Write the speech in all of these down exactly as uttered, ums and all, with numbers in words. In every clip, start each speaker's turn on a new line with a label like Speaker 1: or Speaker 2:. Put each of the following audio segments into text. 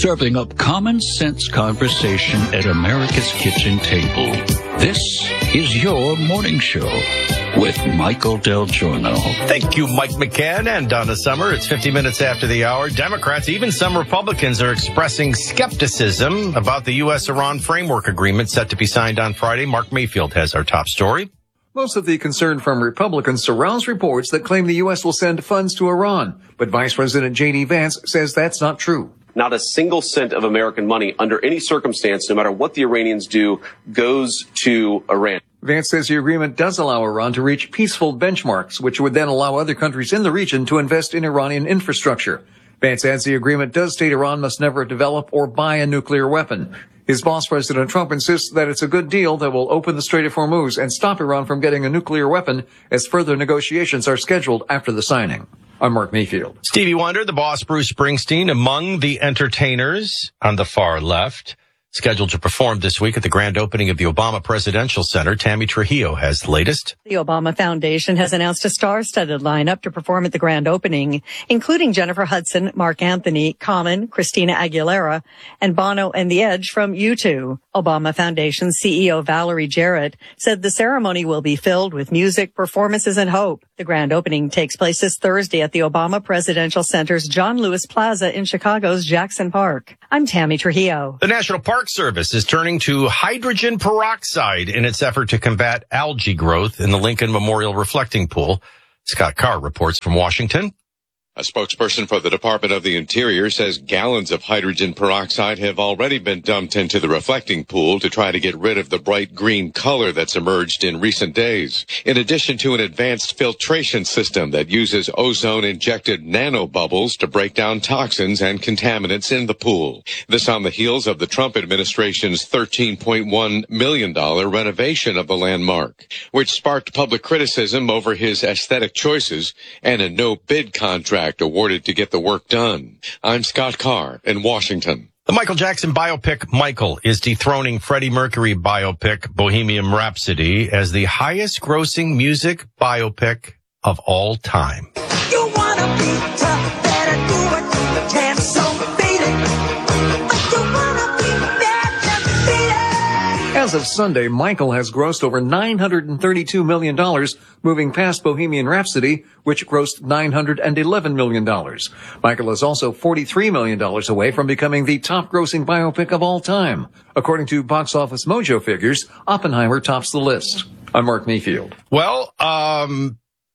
Speaker 1: serving up common sense conversation at America's kitchen table. This is your morning show with Michael Del Giorno.
Speaker 2: Thank you, Mike McCann and Donna Summer. It's fifty minutes after the hour. Democrats, even some Republicans, are expressing skepticism about the U S Iran framework agreement set to be signed on Friday. Mark Mayfield has our top story.
Speaker 3: Most of the concern from Republicans surrounds reports that claim the U S will send funds to Iran. But Vice President J D Vance says that's not true.
Speaker 4: Not a single cent of American money under any circumstance, no matter what the Iranians do, goes to Iran.
Speaker 3: Vance says the agreement does allow Iran to reach peaceful benchmarks, which would then allow other countries in the region to invest in Iranian infrastructure. Vance adds the agreement does state Iran must never develop or buy a nuclear weapon. His boss, President Trump, insists that it's a good deal that will open the Strait of Hormuz and stop Iran from getting a nuclear weapon as further negotiations are scheduled after the signing. I'm Mark Mayfield. Stevie
Speaker 2: Wonder, the boss Bruce Springsteen, among the entertainers on the far left, scheduled to perform this week at the grand opening of the Obama Presidential Center. Tammy Trujillo has the latest.
Speaker 5: The Obama Foundation has announced a star-studded lineup to perform at the grand opening, including Jennifer Hudson, Mark Anthony, Common, Christina Aguilera, and Bono and The Edge from U two. Obama Foundation C E O Valerie Jarrett said the ceremony will be filled with music, performances, and hope. The grand opening takes place this Thursday at the Obama Presidential Center's John Lewis Plaza in Chicago's Jackson Park. I'm Tammy Trujillo.
Speaker 2: The National Park Service is turning to hydrogen peroxide in its effort to combat algae growth in the Lincoln Memorial Reflecting Pool. Scott Carr reports from Washington.
Speaker 6: A spokesperson for the Department of the Interior says gallons of hydrogen peroxide have already been dumped into the reflecting pool to try to get rid of the bright green color that's emerged in recent days. In addition to an advanced filtration system that uses ozone-injected nanobubbles to break down toxins and contaminants in the pool. This on the heels of the Trump administration's thirteen point one million dollars renovation of the landmark, which sparked public criticism over his aesthetic choices and a no-bid contract awarded to get the work done. I'm Scott Carr in Washington.
Speaker 2: The Michael Jackson biopic Michael is dethroning Freddie Mercury biopic Bohemian Rhapsody as the highest grossing music biopic of all time.
Speaker 7: You wanna be tough, better do it, the chance so beat it. But you wanna be bad, just beat it.
Speaker 3: As of Sunday, Michael has grossed over nine hundred thirty-two million dollars, moving past Bohemian Rhapsody, which grossed nine hundred eleven million dollars. Michael is also forty-three million dollars away from becoming the top-grossing biopic of all time. According to Box Office Mojo figures, Oppenheimer tops the list. I'm Mark Mayfield.
Speaker 2: Well, um,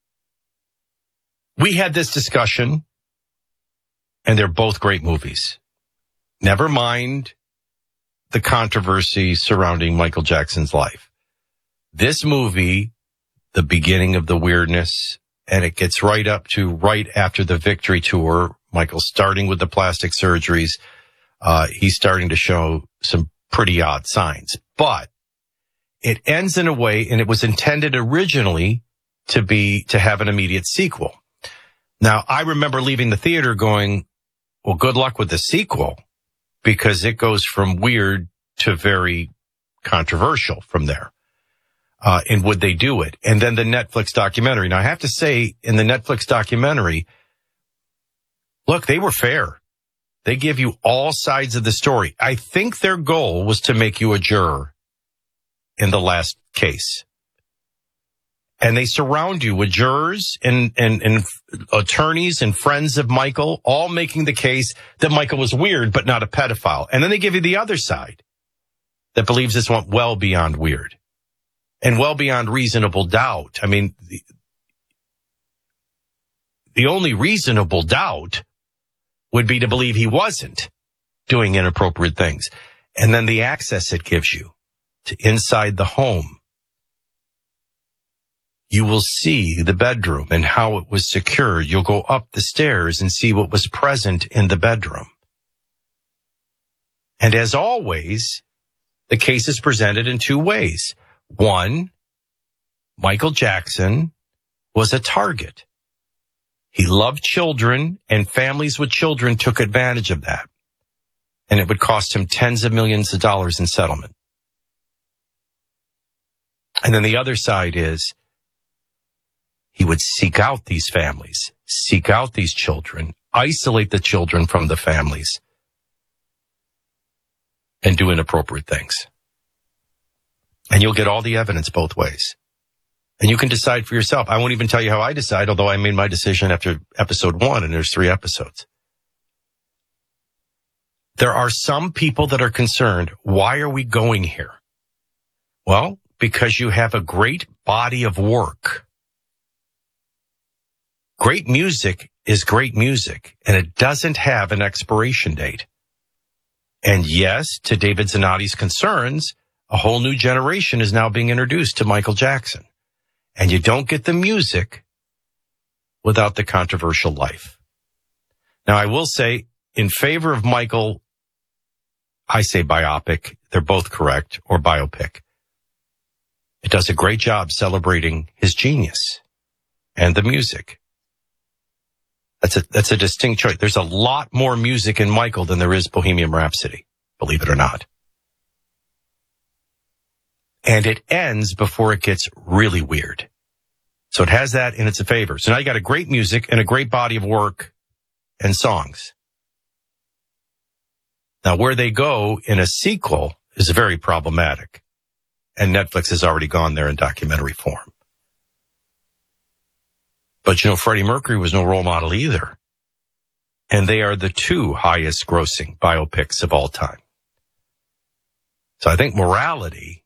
Speaker 2: we had this discussion, and they're both great movies. Never mind the controversy surrounding Michael Jackson's life. This movie, the beginning of the weirdness, and it gets right up to right after the Victory Tour. Michael's starting with the plastic surgeries. Uh, he's starting to show some pretty odd signs, but it ends in a way, and it was intended originally to be, to have an immediate sequel. Now, I remember leaving the theater going, well, good luck with the sequel, because it goes from weird to very controversial from there. Uh, and would they do it? And then the Netflix documentary. Now, I have to say, in the Netflix documentary, look, they were fair. They give you all sides of the story. I think their goal was to make you a juror in the last case. And they surround you with jurors and, and, and attorneys and friends of Michael, all making the case that Michael was weird, but not a pedophile. And then they give you the other side that believes this went well beyond weird and well beyond reasonable doubt. I mean, the, the only reasonable doubt would be to believe he wasn't doing inappropriate things. And then the access it gives you to inside the home. You will see the bedroom and how it was secured. You'll go up the stairs and see what was present in the bedroom. And as always, the case is presented in two ways. One, Michael Jackson was a target. He loved children, and families with children took advantage of that. And it would cost him tens of millions of dollars in settlement. And then the other side is, he would seek out these families, seek out these children, isolate the children from the families, and do inappropriate things. And you'll get all the evidence both ways. And you can decide for yourself. I won't even tell you how I decide, although I made my decision after episode one, and there's three episodes. There are some people that are concerned, why are we going here? Well, because you have a great body of work. Great music is great music, and it doesn't have an expiration date. And yes, to David Zanotti's concerns, a whole new generation is now being introduced to Michael Jackson. And you don't get the music without the controversial life. Now, I will say, in favor of Michael, I say biopic. They're both correct, or biopic. It does a great job celebrating his genius and the music. That's a, that's a distinct choice. There's a lot more music in Michael than there is Bohemian Rhapsody, believe it or not. And it ends before it gets really weird. So it has that in its favor. So now you got a great music and a great body of work and songs. Now where they go in a sequel is very problematic. And Netflix has already gone there in documentary form. But you know, Freddie Mercury was no role model either. And they are the two highest grossing biopics of all time. So I think morality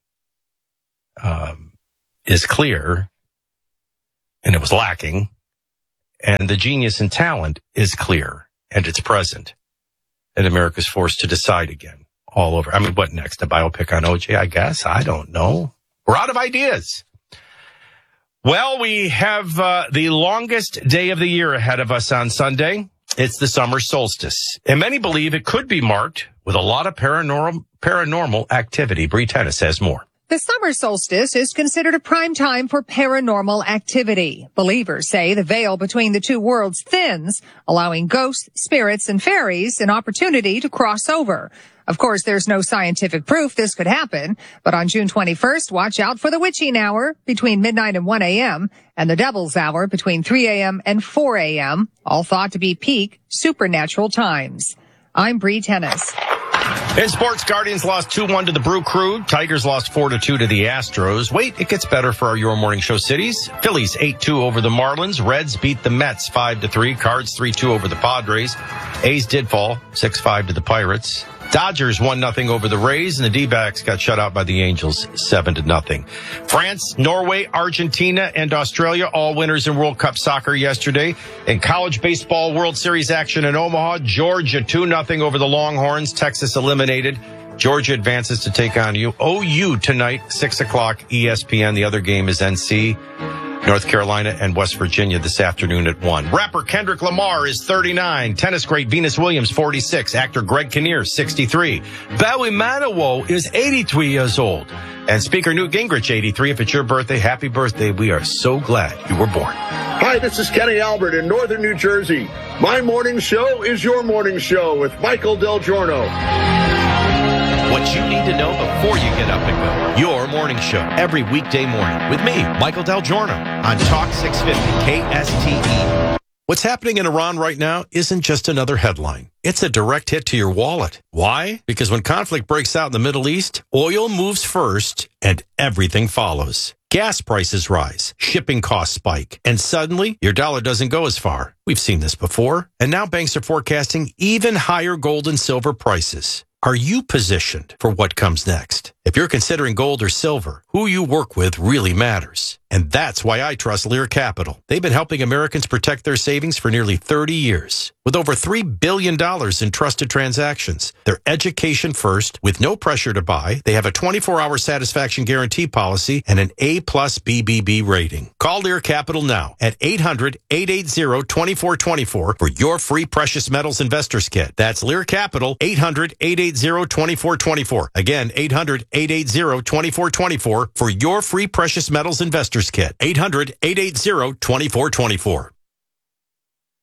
Speaker 2: um, is clear, and it was lacking. And the genius and talent is clear, and it's present. And America's forced to decide again all over. I mean, what next? A biopic on O J, I guess? I don't know. We're out of ideas. Well, we have uh, the longest day of the year ahead of us on Sunday. It's the summer solstice. And many believe it could be marked with a lot of paranormal, paranormal activity. Bree Tennis has more.
Speaker 8: The summer solstice is considered a prime time for paranormal activity. Believers say the veil between the two worlds thins, allowing ghosts, spirits, and fairies an opportunity to cross over. Of course, there's no scientific proof this could happen, but on June twenty-first, watch out for the witching hour between midnight and one a.m. and the devil's hour between three a.m. and four a.m., all thought to be peak supernatural times. I'm Bree Tennis.
Speaker 2: In sports, Guardians lost two one to the Brew Crew. Tigers lost four to two to the Astros. Wait, it gets better for our Your Morning Show cities. Phillies eight two over the Marlins. Reds beat the Mets five to three. Cards three two over the Padres. A's did fall six five to the Pirates. Dodgers one nothing over the Rays, and the D-backs got shut out by the Angels seven to nothing. France, Norway, Argentina, and Australia, all winners in World Cup soccer yesterday. In college baseball World Series action in Omaha, Georgia two nothing over the Longhorns. Texas eliminated. Georgia advances to take on you. O U tonight, six o'clock, E S P N. The other game is N C, North Carolina, and West Virginia this afternoon at one. Rapper Kendrick Lamar is thirty-nine. Tennis great Venus Williams, forty-six. Actor Greg Kinnear, sixty-three. Bowie Manilow is eighty-three years old. And Speaker Newt Gingrich, eighty-three. If it's your birthday, happy birthday. We are so glad you were born.
Speaker 9: Hi, this is Kenny Albert in northern New Jersey. My morning show is your morning show with Michael Del Giorno.
Speaker 2: What you need to know before you get up and go. Your morning show every weekday morning with me, Michael Del Giorno, on Talk six fifty K S T E. What's happening in Iran right now isn't just another headline. It's a direct hit to your wallet. Why? Because when conflict breaks out in the Middle East, oil moves first and everything follows. Gas prices rise, shipping costs spike, and suddenly your dollar doesn't go as far. We've seen this before, and now banks are forecasting even higher gold and silver prices. Are you positioned for what comes next? If you're considering gold or silver, who you work with really matters. And that's why I trust Lear Capital. They've been helping Americans protect their savings for nearly thirty years. With over three billion dollars in trusted transactions, they're education first, with no pressure to buy. They have a twenty-four hour satisfaction guarantee policy and an A plus B B B rating. Call Lear Capital now at eight hundred, eight eight zero, two four two four for your free precious metals investors kit. That's Lear Capital, eight hundred, eight eight zero, two four two four. Again, eight hundred, eight eight zero, two four two four for your free precious metals investors kit. eight hundred, eight eight zero, two four two four.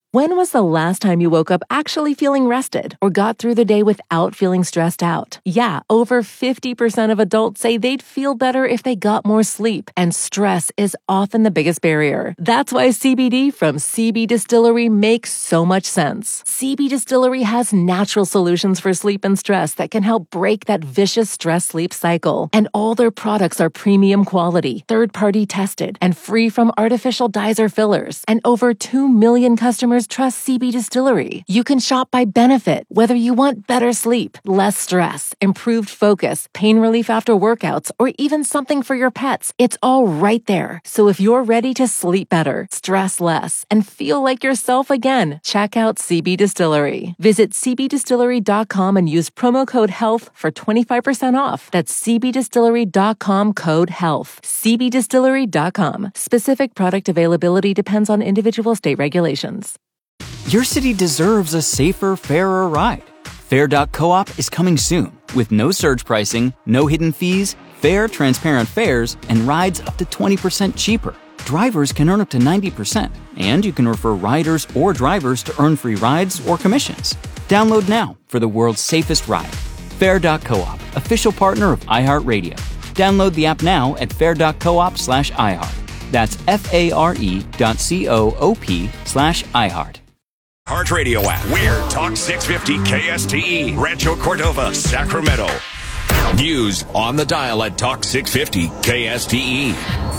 Speaker 10: When was the last time you woke up actually feeling rested or got through the day without feeling stressed out? Yeah, over fifty percent of adults say they'd feel better if they got more sleep, and stress is often the biggest barrier. That's why C B D from C B Distillery makes so much sense. C B Distillery has natural solutions for sleep and stress that can help break that vicious stress-sleep cycle. And all their products are premium quality, third-party tested, and free from artificial dyes or fillers. And over two million customers trust C B Distillery. You can shop by benefit, whether you want better sleep, less stress, improved focus, pain relief after workouts, or even something for your pets. It's all right there. So if you're ready to sleep better, stress less, and feel like yourself again, check out C B Distillery. Visit c b distillery dot com and use promo code HEALTH for twenty-five percent off. That's c b distillery dot com code HEALTH. c b distillery dot com. Specific product availability depends on individual state regulations.
Speaker 11: Your city deserves a safer, fairer ride. Fair dot coop is coming soon with no surge pricing, no hidden fees, fair, transparent fares, and rides up to twenty percent cheaper. Drivers can earn up to ninety percent, and you can refer riders or drivers to earn free rides or commissions. Download now for the world's safest ride. Fair dot coop, official partner of iHeartRadio. Download the app now at fair dot coop slash iHeart. That's F-A-R-E dot C-O-O-P slash iHeart.
Speaker 12: Heart Radio app. We're Talk six fifty K S T E, Rancho Cordova, Sacramento. News on the dial at Talk six fifty K S T E.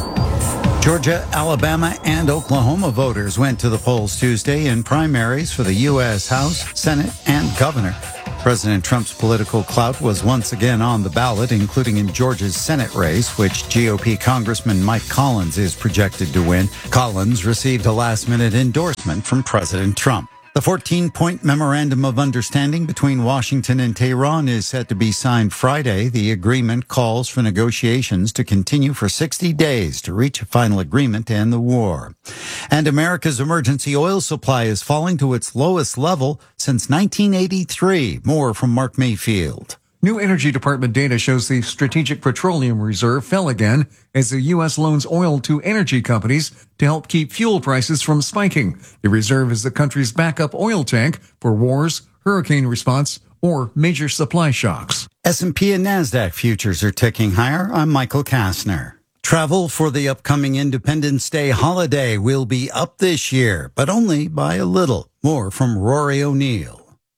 Speaker 13: Georgia, Alabama, and Oklahoma voters went to the polls Tuesday in primaries for the U S House, Senate, and governor. President Trump's political clout was once again on the ballot, including in Georgia's Senate race, which G O P Congressman Mike Collins is projected to win. Collins received a last-minute endorsement from President Trump. The fourteen-point memorandum of understanding between Washington and Tehran is set to be signed Friday. The agreement calls for negotiations to continue for sixty days to reach a final agreement to end the war. And America's emergency oil supply is falling to its lowest level since nineteen eighty-three. More from Mark Mayfield.
Speaker 3: New Energy Department data shows the Strategic Petroleum Reserve fell again as the U S loans oil to energy companies to help keep fuel prices from spiking. The reserve is the country's backup oil tank for wars, hurricane response, or major supply shocks.
Speaker 13: S and P and NASDAQ futures are ticking higher. I'm Michael Kastner. Travel for the upcoming Independence Day holiday will be up this year, but only by a little. More from Rory O'Neill.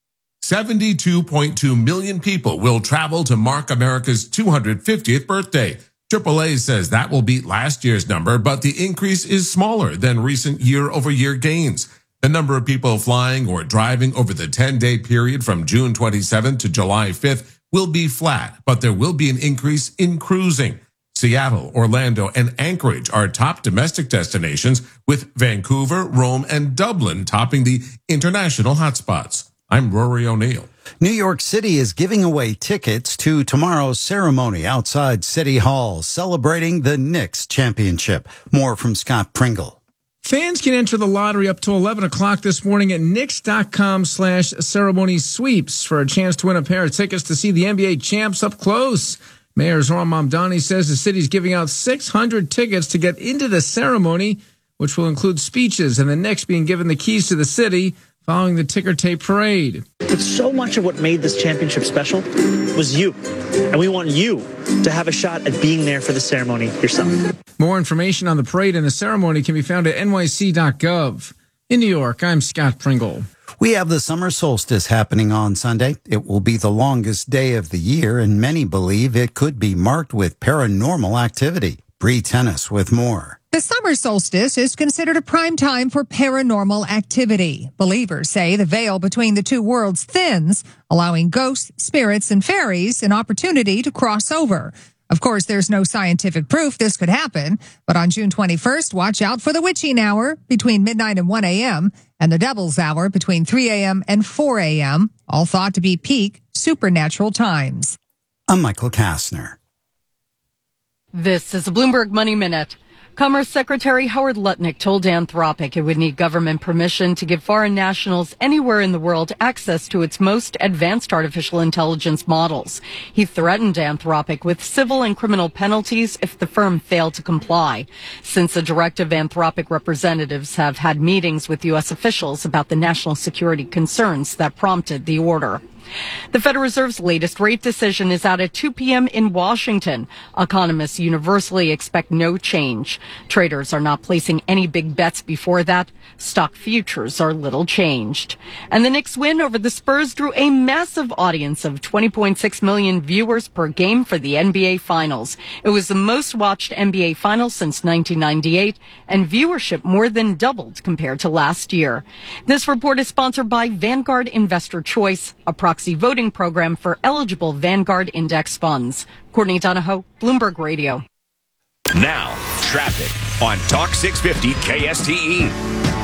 Speaker 14: seventy-two point two million people will travel to mark America's two hundred fiftieth birthday. triple A says that will beat last year's number, but the increase is smaller than recent year-over-year gains. The number of people flying or driving over the ten-day period from June twenty-seventh to July fifth will be flat, but there will be an increase in cruising. Seattle, Orlando, and Anchorage are top domestic destinations, with Vancouver, Rome, and Dublin topping the international hotspots. I'm Rory O'Neill.
Speaker 13: New York City is giving away tickets to tomorrow's ceremony outside City Hall, celebrating the Knicks championship. More from Scott Pringle.
Speaker 15: Fans can enter the lottery up to eleven o'clock this morning at Knicks.com slash ceremony sweeps for a chance to win a pair of tickets to see the N B A champs up close. Mayor Zoran Mamdani says the city's giving out six hundred tickets to get into the ceremony, which will include speeches and the Knicks being given the keys to the city following the ticker tape parade.
Speaker 16: But so much of what made this championship special was you. And we want you to have a shot at being there for the ceremony yourself.
Speaker 15: More information on the parade and the ceremony can be found at N Y C dot gov. In New York, I'm Scott Pringle.
Speaker 13: We have the summer solstice happening on Sunday. It will be the longest day of the year, and many believe it could be marked with paranormal activity. Bree Tennis with more.
Speaker 8: The summer solstice is considered a prime time for paranormal activity. Believers say the veil between the two worlds thins, allowing ghosts, spirits, and fairies an opportunity to cross over. Of course, there's no scientific proof this could happen, but on June twenty-first, watch out for the witching hour between midnight and one a.m. and the devil's hour between three a.m. and four a.m., all thought to be peak supernatural times.
Speaker 13: I'm Michael Kastner.
Speaker 17: This is a Bloomberg Money Minute. Commerce Secretary Howard Lutnick told Anthropic it would need government permission to give foreign nationals anywhere in the world access to its most advanced artificial intelligence models. He threatened Anthropic with civil and criminal penalties if the firm failed to comply. Since the directive, Anthropic representatives have had meetings with U S officials about the national security concerns that prompted the order. The Federal Reserve's latest rate decision is out at two p.m. in Washington. Economists universally expect no change. Traders are not placing any big bets before that. Stock futures are little changed. And the Knicks win over the Spurs drew a massive audience of twenty point six million viewers per game for the N B A Finals. It was the most watched N B A Finals since nineteen ninety-eight, and viewership more than doubled compared to last year. This report is sponsored by Vanguard Investor Choice, a proxy voting program for eligible Vanguard Index funds. Courtney Donahoe, Bloomberg Radio.
Speaker 12: Now, traffic on Talk six fifty K S T E.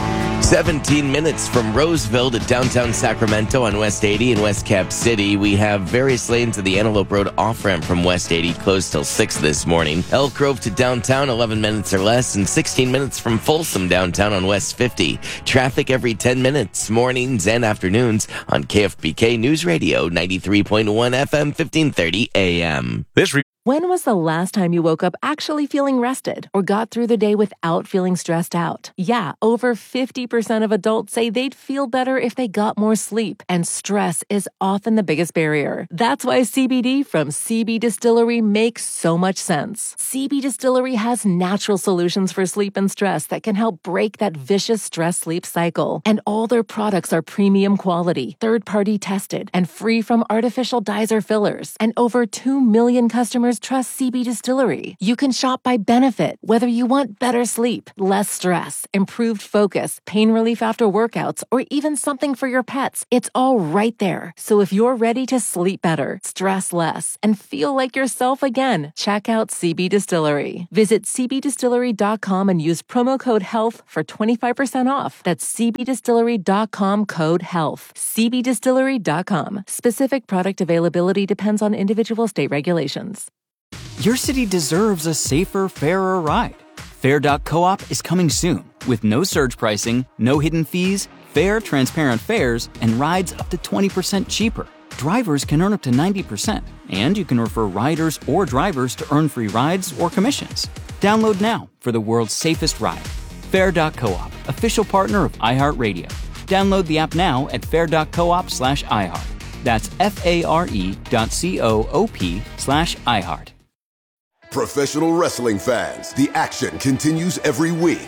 Speaker 18: seventeen minutes from Roseville to downtown Sacramento on West eighty in West Cap City. We have various lanes of the Antelope Road off-ramp from West eighty closed till six this morning. Elk Grove to downtown, eleven minutes or less, and sixteen minutes from Folsom downtown on West fifty. Traffic every ten minutes, mornings and afternoons on K F B K News Radio, ninety-three point one F M, fifteen thirty A M.
Speaker 10: This re- When was the last time you woke up actually feeling rested or got through the day without feeling stressed out? Yeah, over fifty percent of adults say they'd feel better if they got more sleep, and stress is often the biggest barrier. That's why C B D from C B Distillery makes so much sense. C B Distillery has natural solutions for sleep and stress that can help break that vicious stress-sleep cycle. And all their products are premium quality, third-party tested, and free from artificial dyes or fillers. And over two million customers trust C B Distillery. You can shop by benefit, whether you want better sleep, less stress, improved focus, pain relief after workouts, or even something for your pets. It's all right there. So if you're ready to sleep better, stress less, and feel like yourself again, check out C B Distillery. Visit c b distillery dot com and use promo code HEALTH for twenty-five percent off. That's c b distillery dot com code HEALTH. c b distillery dot com. Specific product availability depends on individual state regulations.
Speaker 11: Your city deserves a safer, fairer ride. Fair dot coop is coming soon with no surge pricing, no hidden fees, fair, transparent fares, and rides up to twenty percent cheaper. Drivers can earn up to ninety percent, and you can refer riders or drivers to earn free rides or commissions. Download now for the world's safest ride. Fair dot coop, official partner of iHeartRadio. Download the app now at fair dot coop slash iHeart. That's F-A-R-E dot C-O-O-P slash iHeart.
Speaker 19: Professional wrestling fans, the action continues every week.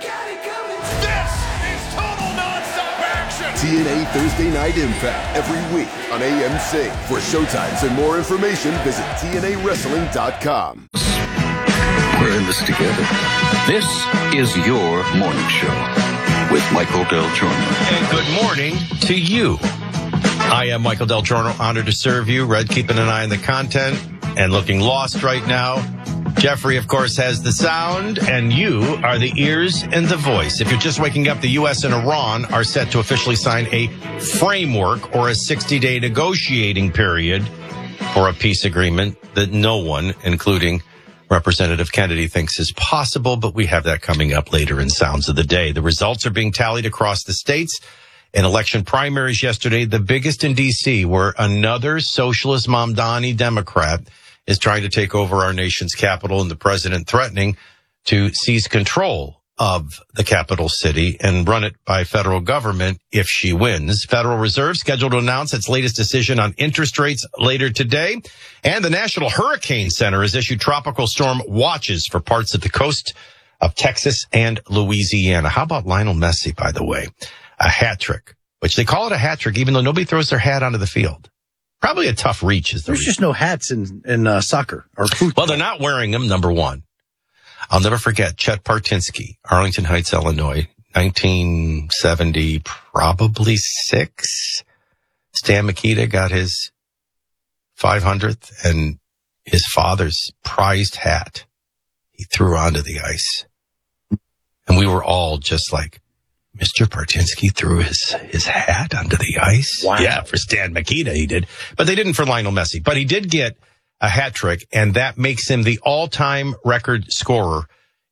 Speaker 12: This is total nonstop action.
Speaker 19: T N A Thursday Night Impact every week on A M C. For showtimes and more information, visit T N A wrestling dot com.
Speaker 1: We're in this together. This is your morning show with Michael Del Giorno.
Speaker 2: And good morning to you. I am Michael Del Giorno, honored to serve you. Red keeping an eye on the content and looking lost right now. Jeffrey, of course, has the sound, and you are the ears and the voice. If you're just waking up, the U S and Iran are set to officially sign a framework or a sixty-day negotiating period for a peace agreement that no one, including Representative Kennedy, thinks is possible, but we have that coming up later in Sounds of the Day. The results are being tallied across the states. In election primaries yesterday, the biggest in D C, where another socialist Mamdani Democrat is trying to take over our nation's capital, and the president threatening to seize control of the capital city and run it by federal government if she wins. Federal Reserve scheduled to announce its latest decision on interest rates later today. And the National Hurricane Center has issued tropical storm watches for parts of the coast of Texas and Louisiana. How about Lionel Messi, by the way? A hat trick, which they call it a hat trick, even though nobody throws their hat onto the field. Probably a tough reach. Is the
Speaker 20: There's
Speaker 2: reach.
Speaker 20: just no hats in, in uh, soccer or football.
Speaker 2: Well, they're not wearing them, number one. I'll never forget Chet Partinsky, Arlington Heights, Illinois, nineteen seventy, probably six. Stan Mikita got his five hundredth, and his father's prized hat he threw onto the ice. And we were all just like, Mister Partinsky threw his, his hat onto the ice?
Speaker 20: Wow.
Speaker 2: Yeah, for Stan Mikita he did. But they didn't for Lionel Messi. But he did get a hat trick, and that makes him the all-time record scorer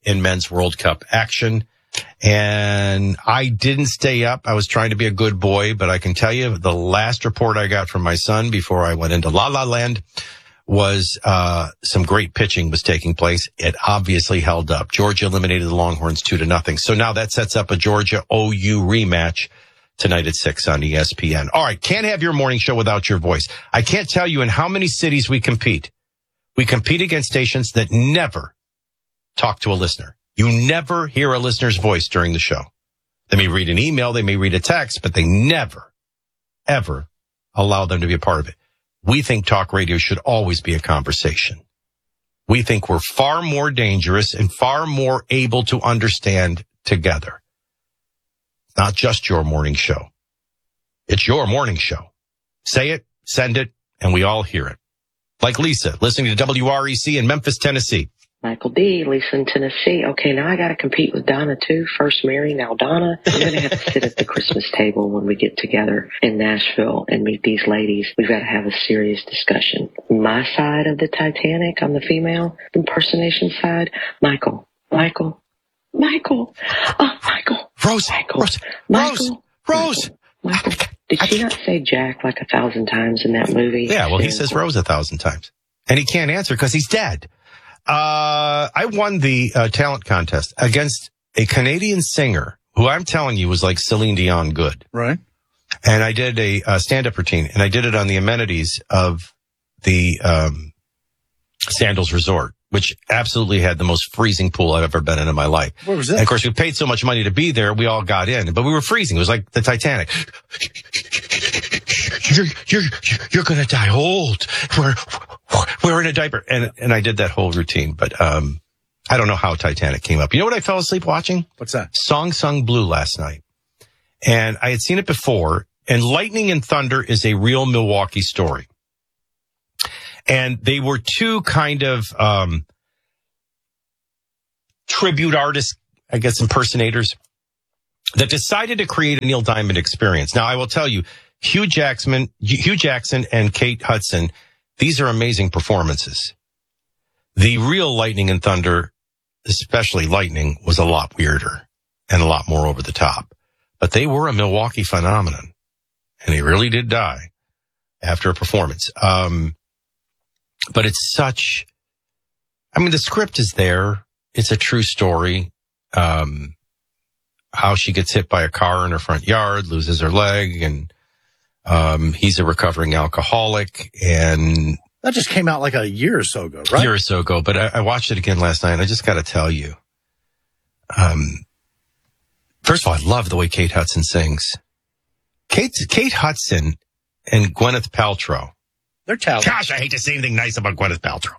Speaker 2: in men's World Cup action. And I didn't stay up. I was trying to be a good boy, but I can tell you the last report I got from my son before I went into La La Land was uh some great pitching was taking place. It obviously held up. Georgia eliminated the Longhorns two to nothing. So now that sets up a Georgia O U rematch tonight at six on E S P N. All right, can't have your morning show without your voice. I can't tell you in how many cities we compete. We compete against stations that never talk to a listener. You never hear a listener's voice during the show. They may read an email, they may read a text, but they never, ever allow them to be a part of it. We think talk radio should always be a conversation. We think we're far more dangerous and far more able to understand together. It's not just your morning show. It's your morning show. Say it, send it, and we all hear it. Like Lisa, listening to W R E C in Memphis, Tennessee.
Speaker 21: Michael D., Lisa in Tennessee. Okay, now I got to compete with Donna, too. First Mary, now Donna. I'm going to have to sit at the Christmas table when we get together in Nashville and meet these ladies. We've got to have a serious discussion. My side of the Titanic on the female impersonation side, Michael, Michael, Michael, oh, Michael.
Speaker 2: Rose,
Speaker 21: Michael,
Speaker 2: Rose,
Speaker 21: Michael,
Speaker 2: Rose,
Speaker 21: Michael. Michael. Did she not say Jack like a thousand times in that movie?
Speaker 2: Yeah, well, he says Rose a thousand times. And he can't answer because he's dead. Uh, I won the uh, talent contest against a Canadian singer who I'm telling you was like Celine Dion good.
Speaker 20: Right.
Speaker 2: And I did a, a stand-up routine, and I did it on the amenities of the um, Sandals Resort, which absolutely had the most freezing pool I've ever been in in my life.
Speaker 20: Where was that?
Speaker 2: And of course, we paid so much money to be there, we all got in, but we were freezing. It was like the Titanic. You're, you're, you're going to die old. We're, we're in a diaper. And, and I did that whole routine, but, um, I don't know how Titanic came up. You know what I fell asleep watching?
Speaker 20: What's that?
Speaker 2: Song Sung Blue last night. And I had seen it before, and Lightning and Thunder is a real Milwaukee story. And they were two kind of, um, tribute artists, I guess, impersonators that decided to create a Neil Diamond experience. Now, I will tell you, Hugh Jackson, Hugh Jackson and Kate Hudson, these are amazing performances. The real Lightning and Thunder, especially Lightning, was a lot weirder and a lot more over the top. But they were a Milwaukee phenomenon, and he really did die after a performance. Um, but it's such, I mean, the script is there. It's a true story. Um, how she gets hit by a car in her front yard, loses her leg, and um, he's a recovering alcoholic. And
Speaker 20: that just came out like a year or so ago, right?
Speaker 2: A year or so ago, but I, I watched it again last night, and I just got to tell you, um, first of all, I love the way Kate Hudson sings. Kate, Kate Hudson and Gwyneth Paltrow.
Speaker 20: They're talented.
Speaker 2: Gosh, I hate to say anything nice about Gwyneth Paltrow.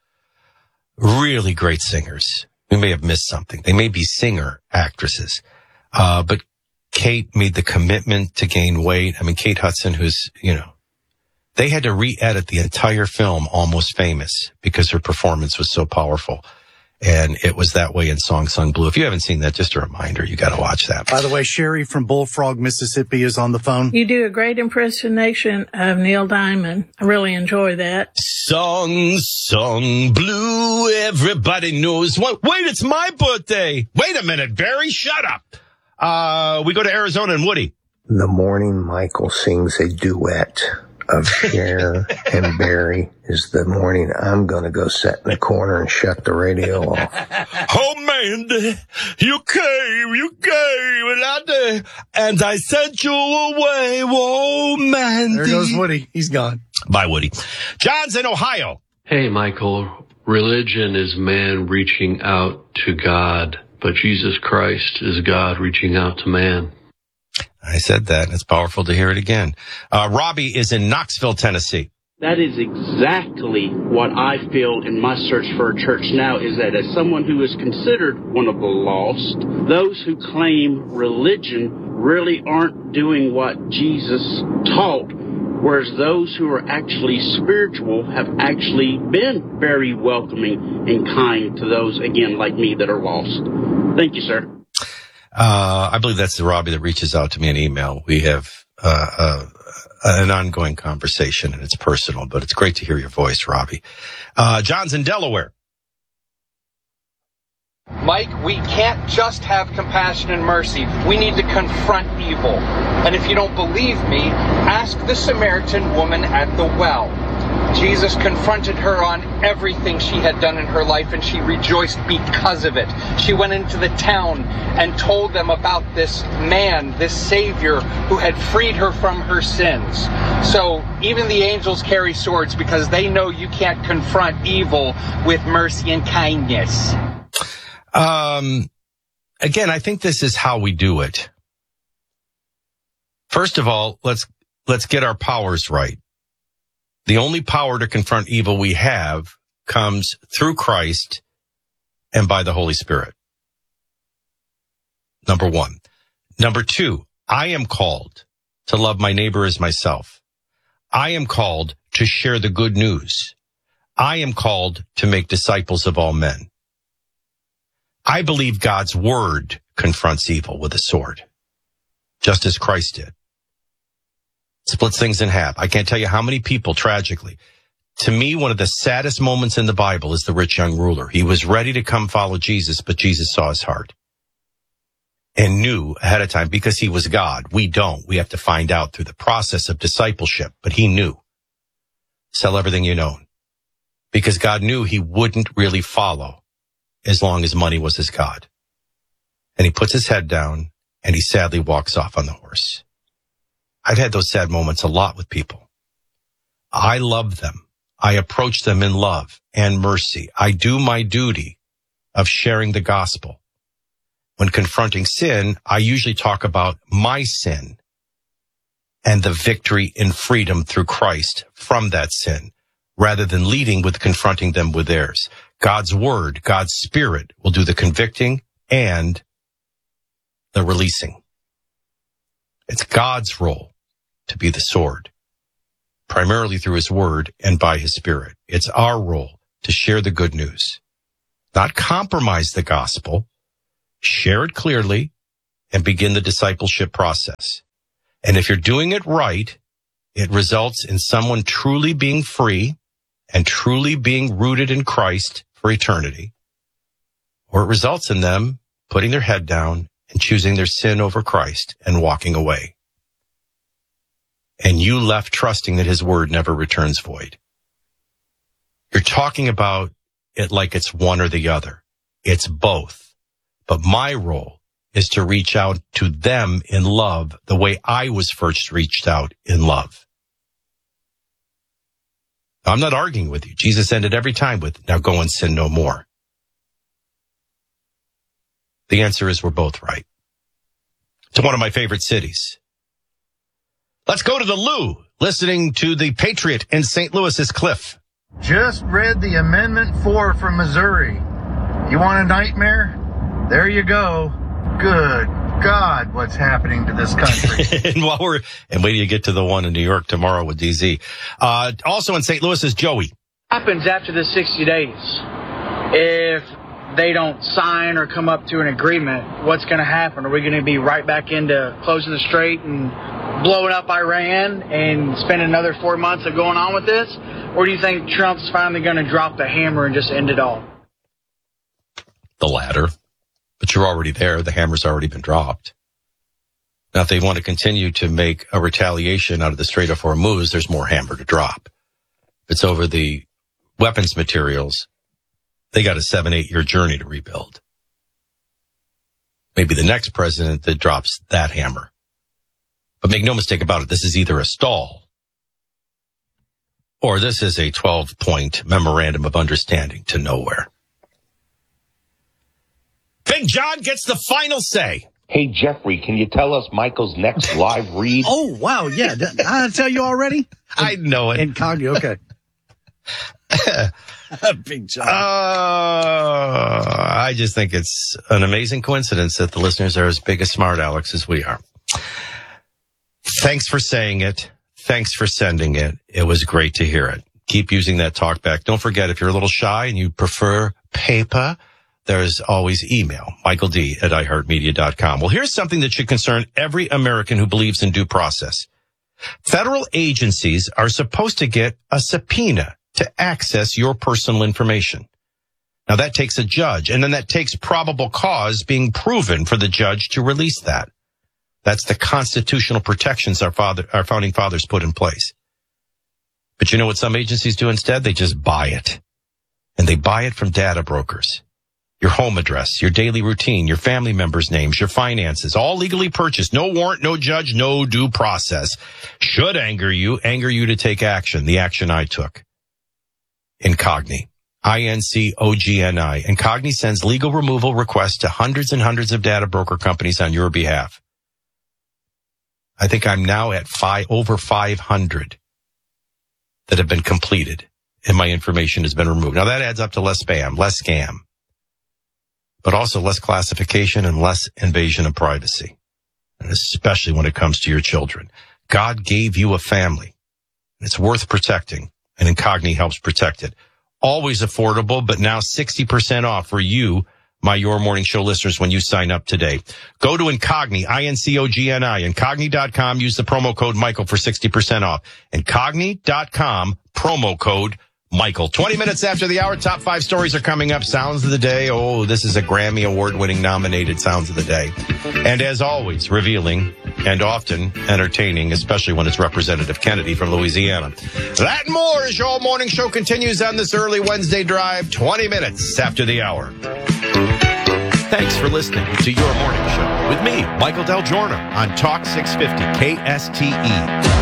Speaker 2: Really great singers. We may have missed something. They may be singer actresses. Uh, but Kate made the commitment to gain weight. I mean, Kate Hudson, who's, you know, they had to re-edit the entire film, Almost Famous, because her performance was so powerful. And it was that way in Song Sung Blue. If you haven't seen that, just a reminder, you got to watch that.
Speaker 20: By the way, Sherry from Bullfrog, Mississippi is on the phone.
Speaker 22: You do a great impersonation of Neil Diamond. I really enjoy that.
Speaker 2: Song Sung Blue, everybody knows what. Wait, it's my birthday. Wait a minute, Barry, shut up. Uh, we go to Arizona and Woody.
Speaker 23: The morning Michael sings a duet of Cher and Barry is the morning I'm going to go sit in the corner and shut the radio off.
Speaker 2: Oh, Mandy, you came, you came, and I, and I sent you away. Whoa, Mandy.
Speaker 20: There goes Woody. He's gone.
Speaker 2: Bye, Woody. John's in Ohio.
Speaker 24: Hey, Michael. Religion is man reaching out to God, but Jesus Christ is God reaching out to man.
Speaker 2: I said that, and it's powerful to hear it again. Uh, Robbie is in Knoxville, Tennessee.
Speaker 25: That is exactly what I feel in my search for a church now, is that as someone who is considered one of the lost, those who claim religion really aren't doing what Jesus taught, whereas those who are actually spiritual have actually been very welcoming and kind to those, again, like me, that are lost. Thank you, sir.
Speaker 2: Uh, I believe that's the Robbie that reaches out to me in email. We have uh, uh, an ongoing conversation, and it's personal, but it's great to hear your voice, Robbie. Uh, John's in Delaware.
Speaker 4: Mike, we can't just have compassion and mercy. We need to confront evil. And if you don't believe me, ask the Samaritan woman at the well. Jesus confronted her on everything she had done in her life, and she rejoiced because of it. She went into the town and told them about this man, this Savior, who had freed her from her sins. So even the angels carry swords because they know you can't confront evil with mercy and kindness.
Speaker 2: Um, again, I think this is how we do it. First of all, let's let's get our powers right. The only power to confront evil we have comes through Christ and by the Holy Spirit. Number one. Number two, I am called to love my neighbor as myself. I am called to share the good news. I am called to make disciples of all men. I believe God's word confronts evil with a sword, just as Christ did. Splits things in half. I can't tell you how many people, tragically. To me, one of the saddest moments in the Bible is the rich young ruler. He was ready to come follow Jesus, but Jesus saw his heart and knew ahead of time, because he was God. We don't. We have to find out through the process of discipleship, but he knew. Sell everything you own, because God knew he wouldn't really follow as long as money was his God. And he puts his head down and he sadly walks off on the horse. I've had those sad moments a lot with people. I love them. I approach them in love and mercy. I do my duty of sharing the gospel. When confronting sin, I usually talk about my sin and the victory in freedom through Christ from that sin, rather than leading with confronting them with theirs. God's word, God's spirit will do the convicting and the releasing. It's God's role to be the sword, primarily through his word and by his spirit. It's our role to share the good news, not compromise the gospel, share it clearly, and begin the discipleship process. And if you're doing it right, it results in someone truly being free and truly being rooted in Christ for eternity, or it results in them putting their head down and choosing their sin over Christ and walking away. And you left trusting that his word never returns void. You're talking about it like it's one or the other. It's both. But my role is to reach out to them in love the way I was first reached out in love. I'm not arguing with you. Jesus ended every time with, now go and sin no more. The answer is we're both right. To one of my favorite cities. Let's go to the Lou, listening to the Patriot in Saint Louis's Cliff.
Speaker 5: Just read the Amendment four from Missouri. You want a nightmare? There you go. Good God, what's happening to this country?
Speaker 2: and while we're, and wait till you get to the one in New York tomorrow with D Z. Uh, also in Saint Louis is Joey.
Speaker 6: Happens after the sixty days. If they don't sign or come up to an agreement, what's going to happen? Are we going to be right back into closing the strait and blowing up Iran and spend another four months of going on with this? Or do you think Trump's finally going to drop the hammer and just end it all?
Speaker 2: The latter. But you're already there. The hammer's already been dropped. Now, if they want to continue to make a retaliation out of the Strait of Hormuz, there's more hammer to drop. If it's over the weapons materials, they got a seven, eight year journey to rebuild. Maybe the next president that drops that hammer. But make no mistake about it, this is either a stall or this is a twelve point memorandum of understanding to nowhere. Big John gets the final say.
Speaker 7: Hey, Jeffrey, can you tell us Michael's next live read?
Speaker 20: Oh, wow. Yeah. Did I tell you already?
Speaker 2: I know it.
Speaker 20: Incognito. Okay. Big John.
Speaker 2: Uh, I just think it's an amazing coincidence that the listeners are as big a smart Alex as we are. Thanks for saying it. Thanks for sending it. It was great to hear it. Keep using that talk back. Don't forget, if you're a little shy and you prefer paper, there's always email, Michael D at i heart media dot com. Well, here's something that should concern every American who believes in due process. Federal agencies are supposed to get a subpoena to access your personal information. Now that takes a judge, and then that takes probable cause being proven for the judge to release that. That's the constitutional protections our father, our founding fathers put in place. But you know what some agencies do instead? They just buy it. And they buy it from data brokers. Your home address, your daily routine, your family members' names, your finances, all legally purchased. No warrant, no judge, no due process. Should anger you, anger you to take action. The action I took. Incogni. I N C O G N I. Incogni sends legal removal requests to hundreds and hundreds of data broker companies on your behalf. I think I'm now at five, over five hundred that have been completed, and my information has been removed. Now that adds up to less spam, less scam, but also less classification and less invasion of privacy, and especially when it comes to your children. God gave you a family. It's worth protecting, and Incogni helps protect it. Always affordable, but now sixty percent off for you, my Your Morning Show listeners, when you sign up today. Go to Incogni, I N C O G N I, Incogni dot com. Use the promo code Michael for sixty percent off. Incogni dot com, promo code Michael. twenty minutes after the hour, top five stories are coming up. Sounds of the day. Oh, this is a Grammy Award-winning nominated Sounds of the Day. And as always, revealing and often entertaining, especially when it's Representative Kennedy from Louisiana. That and more as Your Morning Show continues on this early Wednesday drive, twenty minutes after the hour. Thanks for listening to Your Morning Show with me, Michael Del Giorno, on Talk six fifty K S T E.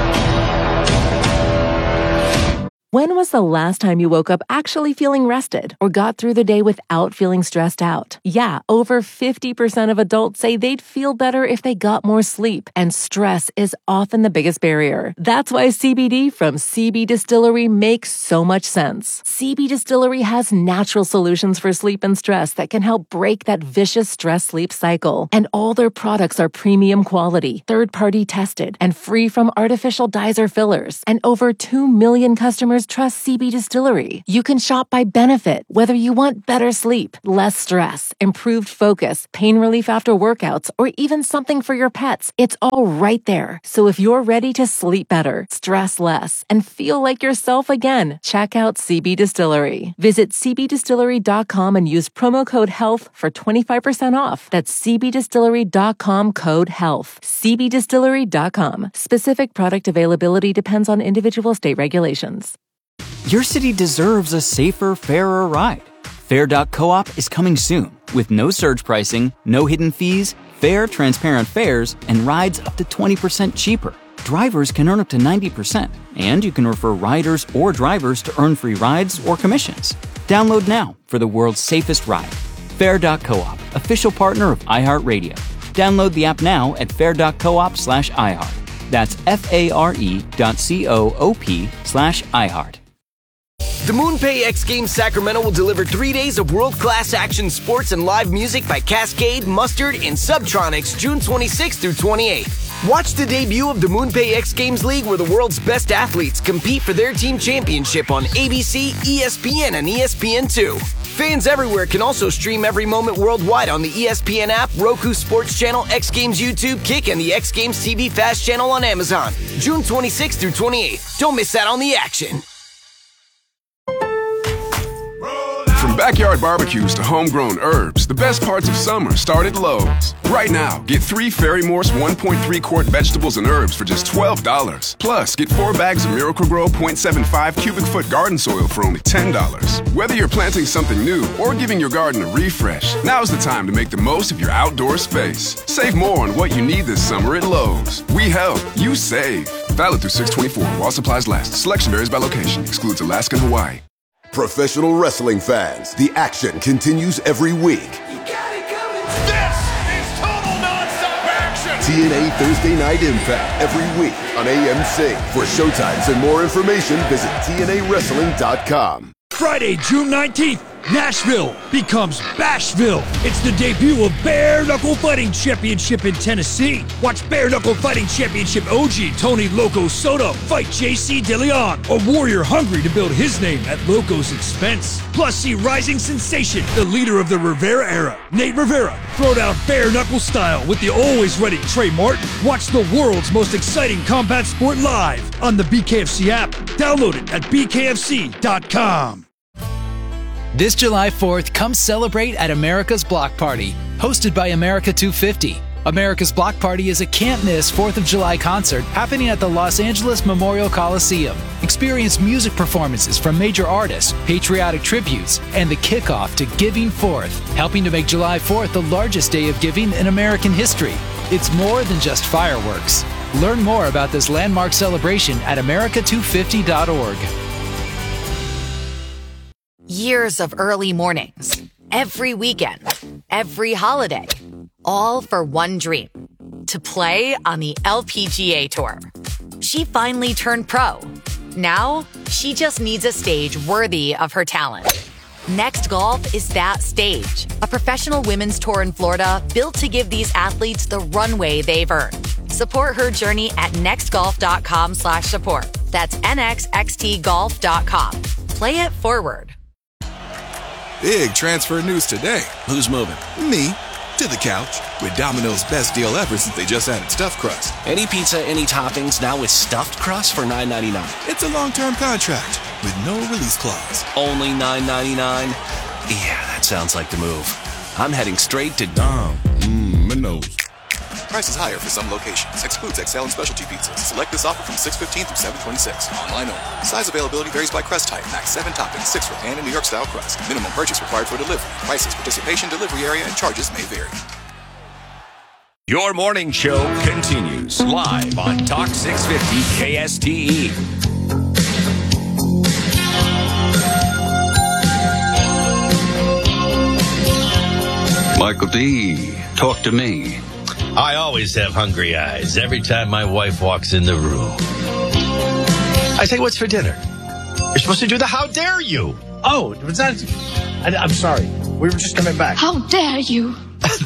Speaker 10: When was the last time you woke up actually feeling rested or got through the day without feeling stressed out? Yeah, over fifty percent of adults say they'd feel better if they got more sleep, and stress is often the biggest barrier. That's why C B D from C B Distillery makes so much sense. C B Distillery has natural solutions for sleep and stress that can help break that vicious stress-sleep cycle. And all their products are premium quality, third-party tested, and free from artificial dyes or fillers. And over two million customers trust C B Distillery. You can shop by benefit, whether you want better sleep, less stress, improved focus, pain relief after workouts, or even something for your pets. It's all right there. So if you're ready to sleep better, stress less, and feel like yourself again, check out C B Distillery. Visit C B distillery dot com and use promo code HEALTH for twenty-five percent off. That's C B distillery dot com code HEALTH. C B distillery dot com. Specific product availability depends on individual state regulations.
Speaker 11: Your city deserves a safer, fairer ride. Fair dot coop is coming soon with no surge pricing, no hidden fees, fair, transparent fares, and rides up to twenty percent cheaper. Drivers can earn up to ninety percent, and you can refer riders or drivers to earn free rides or commissions. Download now for the world's safest ride. Fair dot coop, official partner of iHeartRadio. Download the app now at fair dot coop slash iHeart. That's F-A-R-E dot C-O-O-P slash iHeart.
Speaker 3: The MoonPay X Games Sacramento will deliver three days of world-class action sports and live music by Cascade, Mustard, and Subtronics June twenty-sixth through twenty-eighth. Watch the debut of the MoonPay X Games League, where the world's best athletes compete for their team championship on A B C, E S P N, and E S P N two. Fans everywhere can also stream every moment worldwide on the E S P N app, Roku Sports Channel, X Games YouTube, Kick, and the X Games T V Fast channel on Amazon. June twenty-sixth through twenty-eighth. Don't miss out on the action.
Speaker 9: From backyard barbecues to homegrown herbs, the best parts of summer start at Lowe's. Right now, get three Fairy Morse one point three quart vegetables and herbs for just twelve dollars. Plus, get four bags of Miracle-Gro point seven five cubic foot garden soil for only ten dollars. Whether you're planting something new or giving your garden a refresh, now's the time to make the most of your outdoor space. Save more on what you need this summer at Lowe's. We help, you save. Valid through six twenty-four while supplies last. Selection varies by location. Excludes Alaska and Hawaii.
Speaker 19: Professional wrestling fans, the action continues every week.
Speaker 12: You got it coming. This is total nonstop action.
Speaker 19: T N A Thursday Night Impact every week on A M C. For showtimes and more information, visit T N A wrestling dot com.
Speaker 14: Friday, June nineteenth, Nashville becomes Bashville. It's the debut of Bare Knuckle Fighting Championship in Tennessee. Watch Bare Knuckle Fighting Championship O G Tony Loco Soto fight J C DeLeon, a warrior hungry to build his name at Loco's expense. Plus, see rising sensation, the leader of the Rivera era, Nate Rivera, throw down bare knuckle style with the always ready Trey Martin. Watch the world's most exciting combat sport live on the B K F C app. Download it at B K F C dot com.
Speaker 8: This July fourth, come celebrate at America's Block Party, hosted by America two fifty. America's Block Party is a can't-miss fourth of July concert happening at the Los Angeles Memorial Coliseum. Experience music performances from major artists, patriotic tributes, and the kickoff to Giving Fourth, helping to make July fourth the largest day of giving in American history. It's more than just fireworks. Learn more about this landmark celebration at America two fifty dot org.
Speaker 13: Years of early mornings, every weekend, every holiday, all for one dream, to play on the L P G A Tour. She finally turned pro. Now, she just needs a stage worthy of her talent. Next Golf is that stage, a professional women's tour in Florida built to give these athletes the runway they've earned. Support her journey at nextgolf.com slash support. That's N X X T golf dot com. Play it forward.
Speaker 15: Big transfer news today. Who's moving? Me. To the couch. With Domino's best deal ever since they just added stuffed crust.
Speaker 16: Any pizza, any toppings, now with stuffed crust for nine ninety-nine.
Speaker 15: It's a long-term contract with no release clause.
Speaker 16: Only nine ninety-nine? Yeah, that sounds like the move. I'm heading straight to Dom.
Speaker 15: Mmm, Minos. Prices higher for some locations. Excludes X L and specialty pizzas. Select this offer from six fifteen through seven twenty-six. Online only. Size availability varies by crust type. Max seven toppings, six for pan and New York style crust. Minimum purchase required for delivery. Prices, participation, delivery area, and charges may vary.
Speaker 12: Your morning show continues live on Talk six fifty K S T E.
Speaker 1: Michael D., talk to me.
Speaker 2: I always have hungry eyes every time my wife walks in the room. I say, what's for dinner? You're supposed to do the how dare you.
Speaker 20: Oh, was that? I, I'm sorry. We were just coming back.
Speaker 17: How dare you?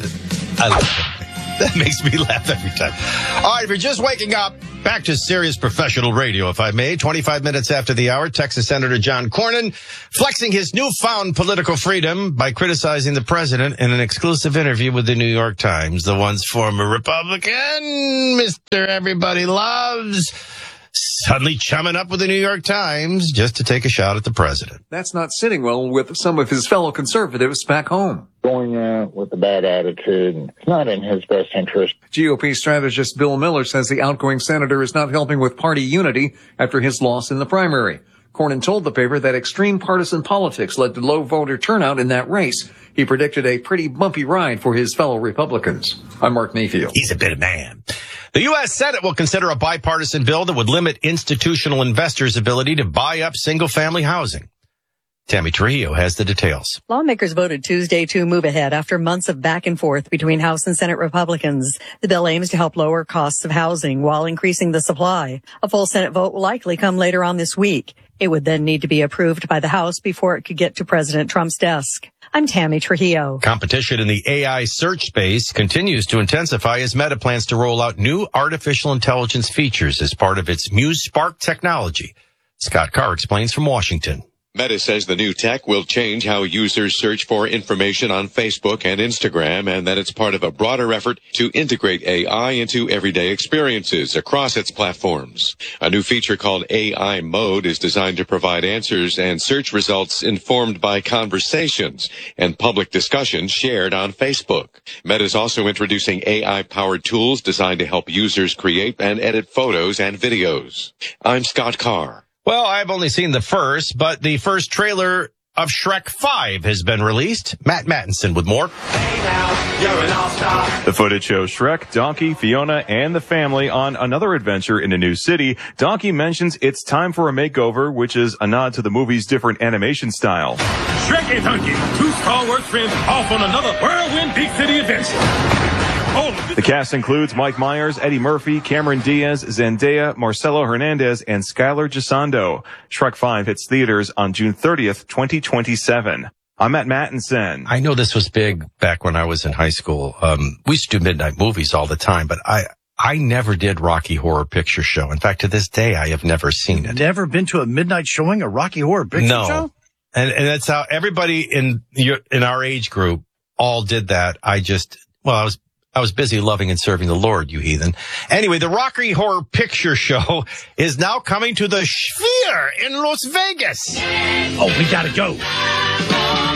Speaker 2: I love that. That makes me laugh every time. All right, if you're just waking up, back to serious professional radio, if I may. twenty-five minutes after the hour, Texas Senator John Cornyn flexing his newfound political freedom by criticizing the president in an exclusive interview with the New York Times. The once former Republican, Mister Everybody Loves, suddenly chumming up with the New York Times just to take a shot at the president.
Speaker 26: That's not sitting well with some of his fellow conservatives back home.
Speaker 27: Going out with a bad attitude, it's not in his best interest.
Speaker 26: G O P strategist Bill Miller says the outgoing senator is not helping with party unity after his loss in the primary. Cornyn told the paper that extreme partisan politics led to low voter turnout in that race. He predicted a pretty bumpy ride for his fellow Republicans. I'm Mark Mayfield.
Speaker 2: He's a bit of man. The U S Senate will consider a bipartisan bill that would limit institutional investors' ability to buy up single-family housing. Tammy Trujillo has the details.
Speaker 28: Lawmakers voted Tuesday to move ahead after months of back and forth between House and Senate Republicans. The bill aims to help lower costs of housing while increasing the supply. A full Senate vote will likely come later on this week. It would then need to be approved by the House before it could get to President Trump's desk. I'm Tammy Trujillo.
Speaker 2: Competition in the A I search space continues to intensify as Meta plans to roll out new artificial intelligence features as part of its Muse Spark technology. Scott Carr explains from Washington.
Speaker 29: Meta says the new tech will change how users search for information on Facebook and Instagram, and that it's part of a broader effort to integrate A I into everyday experiences across its platforms. A new feature called A I Mode is designed to provide answers and search results informed by conversations and public discussions shared on Facebook. Meta is also introducing A I-powered tools designed to help users create and edit photos and videos. I'm Scott Carr.
Speaker 2: Well, I've only seen the first, but the first trailer of Shrek five has been released. Matt Mattinson with more.
Speaker 30: Hey now, you're an all-star.
Speaker 31: The footage shows Shrek, Donkey, Fiona, and the family on another adventure in a new city. Donkey mentions it's time for a makeover, which is a nod to the movie's different animation style.
Speaker 30: Shrek and Donkey, two stalwart friends off on another whirlwind big city adventure.
Speaker 31: The cast includes Mike Myers, Eddie Murphy, Cameron Diaz, Zendaya, Marcelo Hernandez, and Skylar Gisondo. Shrek five hits theaters on June thirtieth, twenty twenty-seven. I'm Matt Mattinson.
Speaker 2: I know this was big back when I was in high school. Um, we used to do midnight movies all the time, but I, I never did Rocky Horror Picture Show. In fact, to this day, I have never seen it.
Speaker 20: Never been to a midnight showing, a Rocky Horror Picture
Speaker 2: no.
Speaker 20: Show?
Speaker 2: No. And, and that's how everybody in your, in our age group all did that. I just, well, I was, I was busy loving and serving the Lord, you heathen. Anyway, the Rocky Horror Picture Show is now coming to the Sphere in Las Vegas.
Speaker 20: Oh, we gotta go.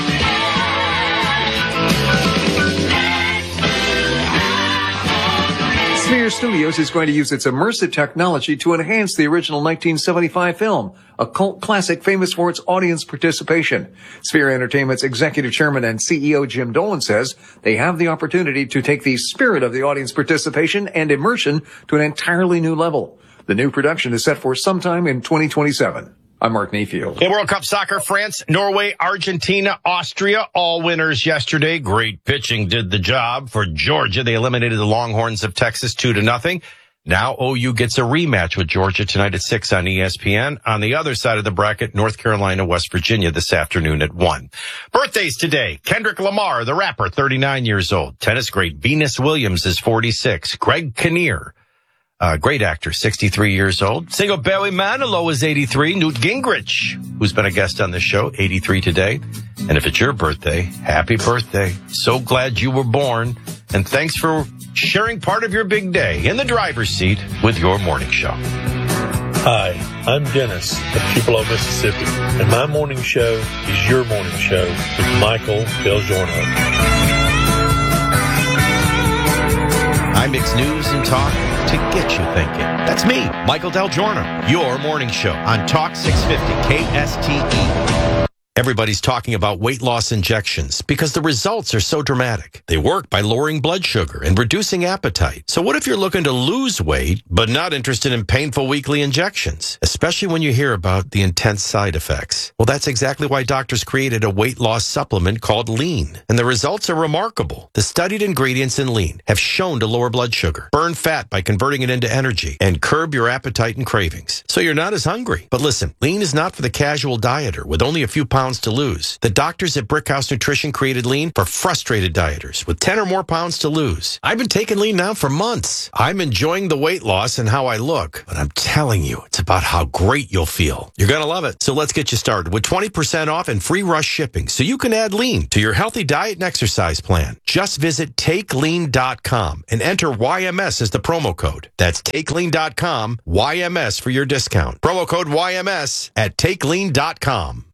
Speaker 26: Sphere Studios is going to use its immersive technology to enhance the original nineteen seventy-five film, a cult classic famous for its audience participation. Sphere Entertainment's executive chairman and C E O Jim Dolan says they have the opportunity to take the spirit of the audience participation and immersion to an entirely new level. The new production is set for sometime in twenty twenty-seven. I'm Mark Mayfield.
Speaker 2: In World Cup soccer, France, Norway, Argentina, Austria, all winners yesterday. Great pitching did the job for Georgia. They eliminated the Longhorns of Texas two to nothing. Now O U gets a rematch with Georgia tonight at six on E S P N. On the other side of the bracket, North Carolina, West Virginia this afternoon at one. Birthdays today. Kendrick Lamar, the rapper, thirty-nine years old. Tennis great Venus Williams is forty-six. Greg Kinnear, Uh, great actor, sixty-three years old. Single Barry Manilow is eighty-three. Newt Gingrich, who's been a guest on the show, eighty-three today. And if it's your birthday, happy birthday. So glad you were born. And thanks for sharing part of your big day in the driver's seat with your morning show.
Speaker 4: Hi, I'm Dennis of Tupelo, Mississippi. And my morning show is your morning show with Michael Del Giorno.
Speaker 2: I mix news and talk to get you thinking. That's me, Michael Del Giorno, your morning show on Talk six fifty K S T E. Everybody's talking about weight loss injections because the results are so dramatic. They work by lowering blood sugar and reducing appetite. So what if you're looking to lose weight but not interested in painful weekly injections, especially when you hear about the intense side effects? Well, that's exactly why doctors created a weight loss supplement called Lean. And the results are remarkable. The studied ingredients in Lean have shown to lower blood sugar, burn fat by converting it into energy, and curb your appetite and cravings. So you're not as hungry. But listen, Lean is not for the casual dieter with only a few pounds to lose. The doctors at Brickhouse Nutrition created Lean for frustrated dieters with ten or more pounds to lose. I've been taking Lean now for months. I'm enjoying the weight loss and how I look, but I'm telling you, it's about how great you'll feel. You're going to love it. So let's get you started with twenty percent off and free rush shipping so you can add Lean to your healthy diet and exercise plan. Just visit take lean dot com and enter Y M S as the promo code. That's take lean dot com, Y M S for your discount. Promo code Y M S at take lean dot com.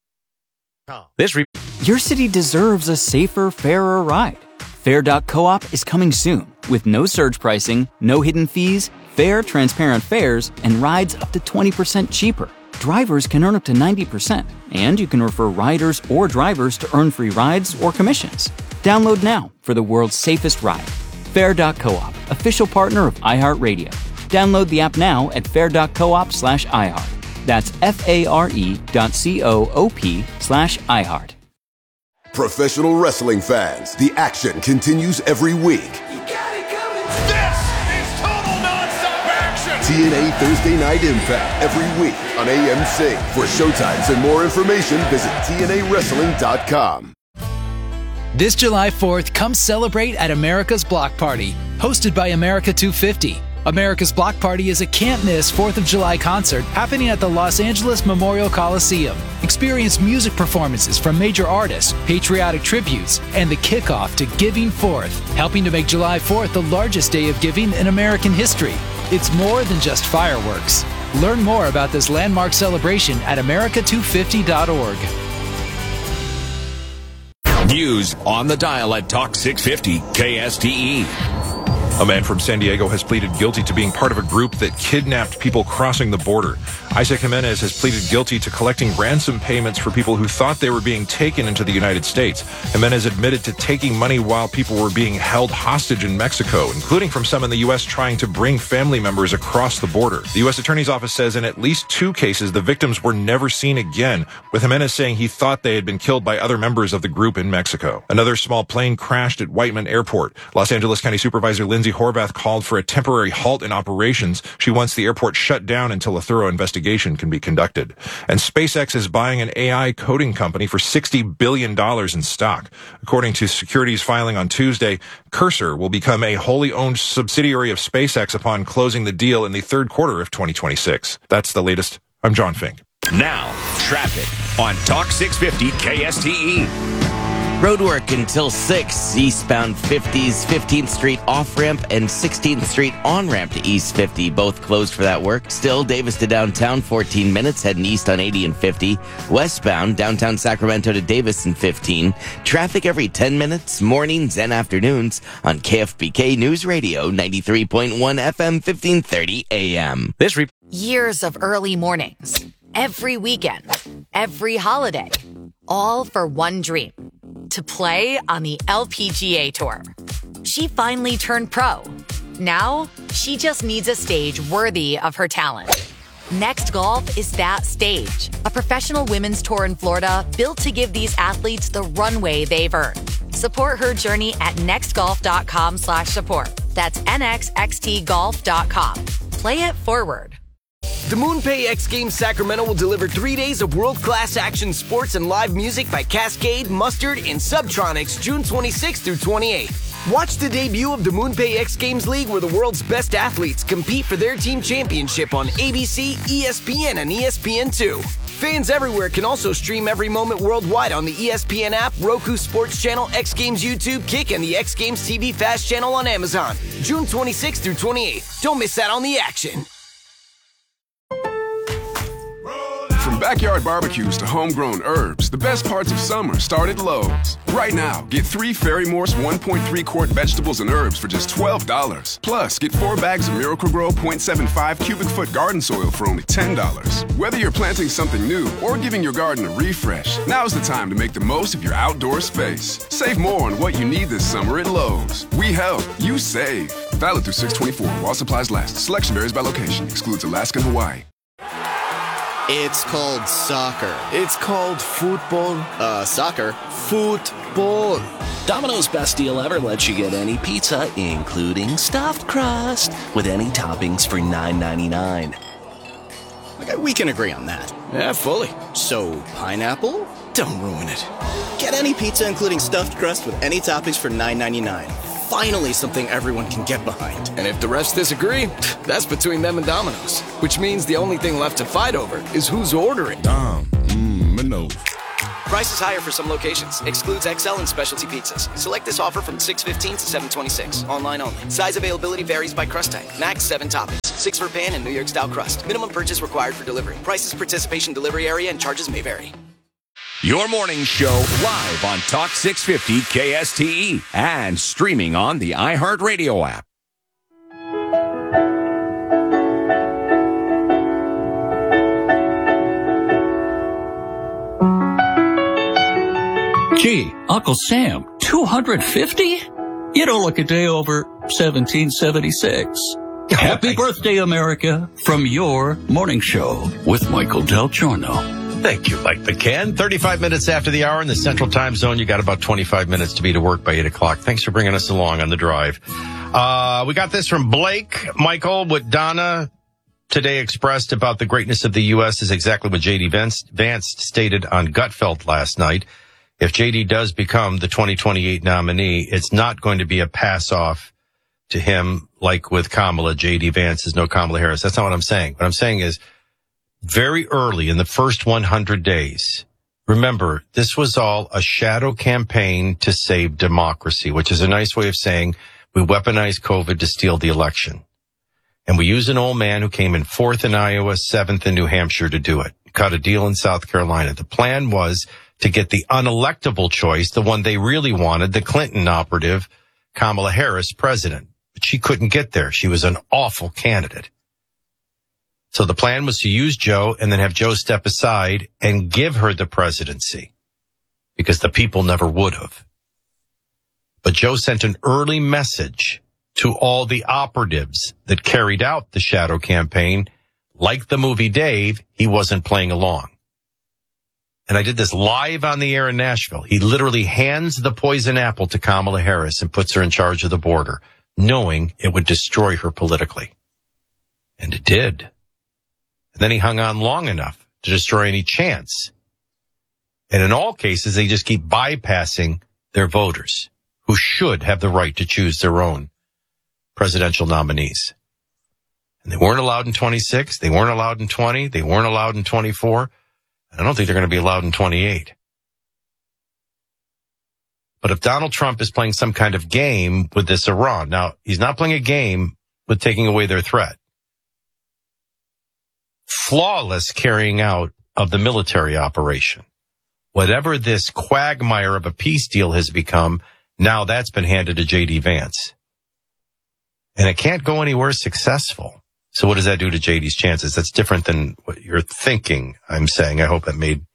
Speaker 11: This re- Your city deserves a safer, fairer ride. Fair dot coop is coming soon with no surge pricing, no hidden fees, fair, transparent fares, and rides up to twenty percent cheaper. Drivers can earn up to ninety percent, and you can refer riders or drivers to earn free rides or commissions. Download now for the world's safest ride. Fair dot coop, official partner of iHeartRadio. Download the app now at fair dot coop slash iHeart. That's F-A-R-E dot C-O-O-P slash iHeart.
Speaker 19: Professional wrestling fans, the action continues every week.
Speaker 12: This is total nonstop action!
Speaker 19: T N A Thursday Night Impact every week on A M C. For showtimes and more information, visit T N A wrestling dot com.
Speaker 8: This July fourth, come celebrate at America's Block Party, hosted by America two fifty. America's Block Party is a can't-miss fourth of July concert happening at the Los Angeles Memorial Coliseum. Experience music performances from major artists, patriotic tributes, and the kickoff to Giving Fourth, helping to make July fourth the largest day of giving in American history. It's more than just fireworks. Learn more about this landmark celebration at america two fifty dot org.
Speaker 12: News on the dial at Talk six fifty K S T E.
Speaker 5: A man from San Diego has pleaded guilty to being part of a group that kidnapped people crossing the border. Isaac Jimenez has pleaded guilty to collecting ransom payments for people who thought they were being taken into the United States. Jimenez admitted to taking money while people were being held hostage in Mexico, including from some in the U S trying to bring family members across the border. The U S Attorney's Office says in at least two cases, the victims were never seen again, with Jimenez saying he thought they had been killed by other members of the group in Mexico. Another small plane crashed at Whiteman Airport. Los Angeles County Supervisor Lindsay Horvath called for a temporary halt in operations. She wants the airport shut down until a thorough investigation can be conducted. And SpaceX is buying an A I coding company for sixty billion dollars in stock. According to securities filing on Tuesday, Cursor will become a wholly owned subsidiary of SpaceX upon closing the deal in the third quarter of twenty twenty-six. That's the latest. I'm John Fink.
Speaker 12: Now, traffic on Talk six fifty K S T E.
Speaker 3: Roadwork until six. Eastbound fifties, fifteenth Street off-ramp and sixteenth Street on-ramp to East fifty. Both closed for that work. Still, Davis to downtown, fourteen minutes. Heading east on eighty and fifty. Westbound, downtown Sacramento to Davis and fifteen. Traffic every ten minutes, mornings and afternoons on K F B K News Radio, ninety-three point one F M, fifteen thirty A M. This re-
Speaker 13: Years of early mornings, every weekend, every holiday, all for one dream. To play on the L P G A Tour. She finally turned pro. Now, she just needs a stage worthy of her talent. Next Golf is that stage. A professional women's tour in Florida built to give these athletes the runway they've earned. Support her journey at nextgolf.com slash support. That's nxxt golf dot com. Play it forward.
Speaker 6: The MoonPay X Games Sacramento will deliver three days of world-class action sports and live music by Cascade, Mustard, and Subtronics June twenty-sixth through twenty-eighth. Watch the debut of the MoonPay X Games League where the world's best athletes compete for their team championship on A B C, E S P N, and E S P N two. Fans everywhere can also stream every moment worldwide on the E S P N app, Roku Sports Channel, X Games YouTube, Kick, and the X Games T V Fast Channel on Amazon. June twenty-sixth through twenty-eighth. Don't miss out on the action.
Speaker 9: From backyard barbecues to homegrown herbs, the best parts of summer start at Lowe's. Right now, get three Fairy Morse one point three quart vegetables and herbs for just twelve dollars. Plus, get four bags of Miracle-Gro point seven five cubic foot garden soil for only ten dollars. Whether you're planting something new or giving your garden a refresh, now's the time to make the most of your outdoor space. Save more on what you need this summer at Lowe's. We help, you save. Valid through six twenty-four while supplies last. Selection varies by location. Excludes Alaska and Hawaii.
Speaker 7: It's called soccer. It's called football. Uh, soccer. Football.
Speaker 16: Domino's best deal ever lets you get any pizza, including stuffed crust, with any toppings for nine ninety-nine.
Speaker 7: Okay, we can agree on that. Yeah, fully. So, pineapple? Don't ruin it. Get any pizza, including stuffed crust, with any toppings for nine ninety-nine. Finally, something everyone can get behind.
Speaker 10: And if the rest disagree, that's between them and Domino's. Which means the only thing left to fight over is who's ordering. Dom, mmm, Minos.
Speaker 7: Price is higher for some locations. Excludes X L and specialty pizzas. Select this offer from six fifteen to seven twenty-six. Online only. Size availability varies by crust type. Max seven toppings. Six for pan and New York style crust. Minimum purchase required for delivery. Prices, participation, delivery area, and charges may vary.
Speaker 12: Your morning show live on Talk six fifty K S T E and streaming on the iHeartRadio app.
Speaker 1: Gee, Uncle Sam, two hundred fifty? You don't look a day over seventeen seventy-six. Happy birthday, America, from your morning show with Michael Del Giorno.
Speaker 2: Thank you, Mike McCann. thirty-five minutes after the hour in the Central Time Zone. You got about twenty-five minutes to be to work by eight o'clock. Thanks for bringing us along on the drive. Uh, we got this from Blake. Michael, what Donna today expressed about the greatness of the U S is exactly what J D Vance, Vance stated on Gutfeld last night. If J D does become the twenty twenty-eight nominee, it's not going to be a pass-off to him like with Kamala. J D Vance is no Kamala Harris. That's not what I'm saying. What I'm saying is, very early in the first one hundred days, remember, this was all a shadow campaign to save democracy, which is a nice way of saying we weaponized COVID to steal the election. And we used an old man who came in fourth in Iowa, seventh in New Hampshire to do it. Cut a deal in South Carolina. The plan was to get the unelectable choice, the one they really wanted, the Clinton operative, Kamala Harris, president. But she couldn't get there. She was an awful candidate. So the plan was to use Joe and then have Joe step aside and give her the presidency because the people never would have. But Joe sent an early message to all the operatives that carried out the shadow campaign. Like the movie Dave, he wasn't playing along. And I did this live on the air in Nashville. He literally hands the poison apple to Kamala Harris and puts her in charge of the border, knowing it would destroy her politically. And it did. And then he hung on long enough to destroy any chance. And in all cases, they just keep bypassing their voters who should have the right to choose their own presidential nominees. And they weren't allowed in twenty-six. They weren't allowed in twenty. They weren't allowed in twenty-four. And I don't think they're going to be allowed in twenty-eight. But if Donald Trump is playing some kind of game with this Iran, now he's not playing a game with taking away their threat. Flawless carrying out of the military operation. Whatever this quagmire of a peace deal has become, now that's been handed to J D Vance. And it can't go anywhere successful. So what does that do to J D's chances? That's different than what you're thinking, I'm saying. I hope that made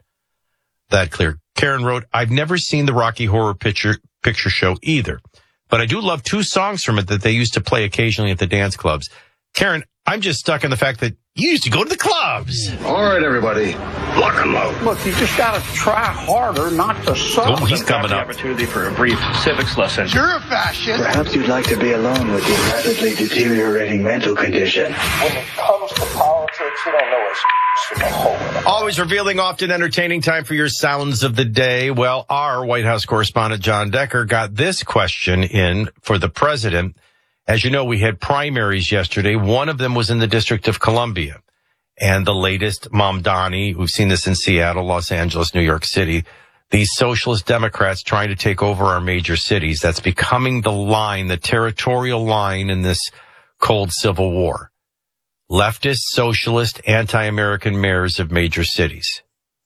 Speaker 2: that clear. Karen wrote, I've never seen the Rocky Horror Picture Picture Show either, but I do love two songs from it that they used to play occasionally at the dance clubs. Karen, I'm just stuck in the fact that you used to go to the clubs.
Speaker 14: All right, everybody, lock them out.
Speaker 15: Look, you just got to try harder not to suck.
Speaker 2: Oh, he's coming up.
Speaker 15: Opportunity for a brief civics lesson.
Speaker 14: You're a fascist.
Speaker 17: Perhaps you'd like to be alone with your rapidly deteriorating mental condition.
Speaker 15: When it comes to politics, you don't know it's a hole.
Speaker 2: Always revealing, often entertaining. Time for your sounds of the day. Well, our White House correspondent John Decker got this question in for the president. As you know, we had primaries yesterday. One of them was in the District of Columbia. And the latest, Mamdani, we've seen this in Seattle, Los Angeles, New York City. These socialist Democrats trying to take over our major cities. That's becoming the line, the territorial line in this cold civil war. Leftist, socialist, anti-American mayors of major cities.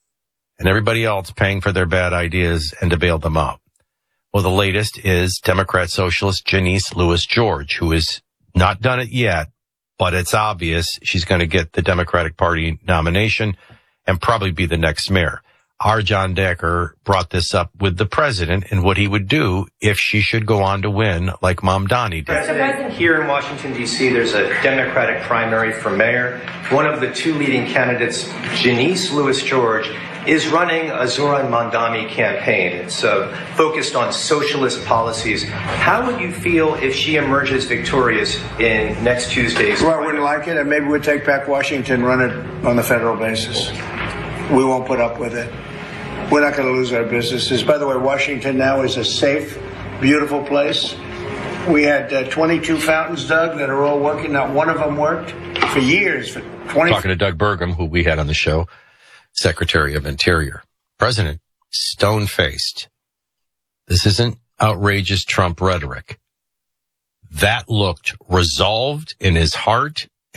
Speaker 2: And everybody else paying for their bad ideas and to bail them out. Well, the latest is Democrat socialist Janice Lewis George, who has not done it yet, but it's obvious she's going to get the Democratic Party nomination and probably be the next mayor. Our John Decker brought this up with the president and what he would do if she should go on to win like Mamdani did.
Speaker 18: President, here in Washington, D C, there's a Democratic primary for mayor. One of the two leading candidates, Janice Lewis George, is running a Zohran Mamdani campaign. It's uh, focused on socialist policies. How would you feel if she emerges victorious in next Tuesday's?
Speaker 15: Well, I wouldn't like it, and maybe we'd take back Washington, run it on the federal basis. We won't put up with it. We're not going to lose our businesses. By the way, Washington now is a safe, beautiful place. We had uh, twenty-two fountains, Doug, that are all working. Not one of them worked for years. For twenty.
Speaker 2: Talking to Doug Burgum, who we had on the show, Secretary of Interior. President, stone-faced. This isn't outrageous Trump rhetoric. That looked resolved in his heart